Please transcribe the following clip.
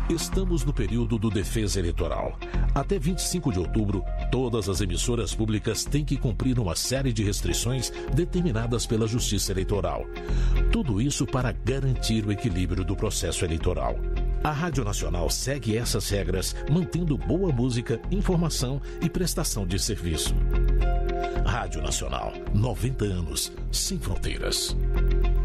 Estamos no período do Defesa Eleitoral. Até 25 de outubro, todas as emissoras públicas têm que cumprir uma série de restrições determinadas pela Justiça Eleitoral. Tudo isso para garantir o equilíbrio do processo eleitoral. A Rádio Nacional segue essas regras, mantendo boa música, informação e prestação de serviço. Rádio Nacional, 90 anos, sem fronteiras.